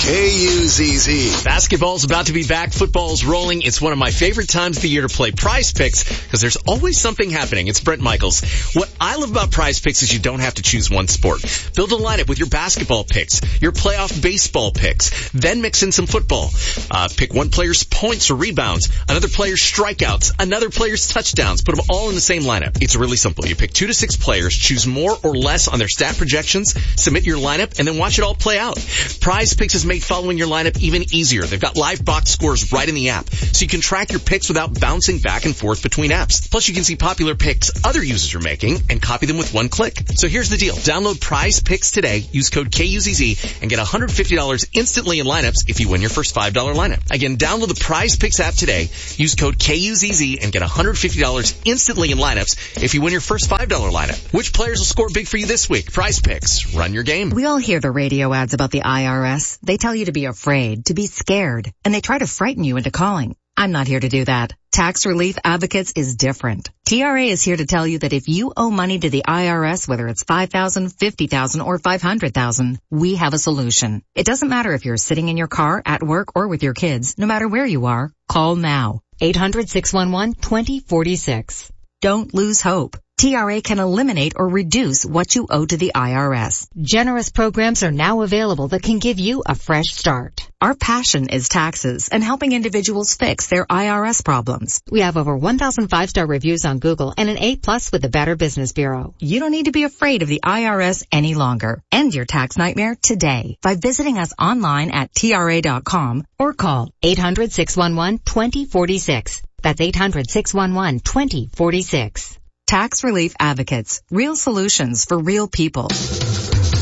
KUZZ. Basketball's about to be back. Football's rolling. It's one of my favorite times of the year to play Prize Picks because there's always something happening. It's Brent Michaels. What I love about Prize Picks is you don't have to choose one sport. Build a lineup with your basketball picks, your playoff baseball picks, then mix in some football. Pick one player's points or rebounds, another player's strikeouts, another player's touchdowns. Put them all in the same lineup. It's really simple. You pick 2 to 6 players, choose more or less on their stat projections, submit your lineup, and then watch it all play out. Prize Picks has made following your lineup even easier. They've got live box scores right in the app, so you can track your picks without bouncing back and forth between apps. Plus, you can see popular picks other users are making and copy them with one click. So here's the deal. Download Prize Picks today, use code KUZZ, and get $150 instantly in lineups if you win your first $5 lineup. Again, download the Prize Picks app today, use code KUZZ, and get $150 instantly in lineups if you win your first $5 lineup. Which players will score big for you this week? Prize Picks. Run your game. We all hear the radio ads about the IRS. They tell you to be afraid, to be scared, and they try to frighten you into calling. I'm not here to do that. Tax Relief Advocates is different. TRA is here to tell you that if you owe money to the IRS, whether it's $5,000, $50,000, or $500,000, we have a solution. It doesn't matter if you're sitting in your car, at work, or with your kids. No matter where you are, call now. 800-611-2046. Don't lose hope. TRA can eliminate or reduce what you owe to the IRS. Generous programs are now available that can give you a fresh start. Our passion is taxes and helping individuals fix their IRS problems. We have over 1,000 5-star reviews on Google and an A+ with the Better Business Bureau. You don't need to be afraid of the IRS any longer. End your tax nightmare today by visiting us online at TRA.com or call 800-611-2046. That's 800-611-2046. Tax Relief Advocates. Real solutions for real people.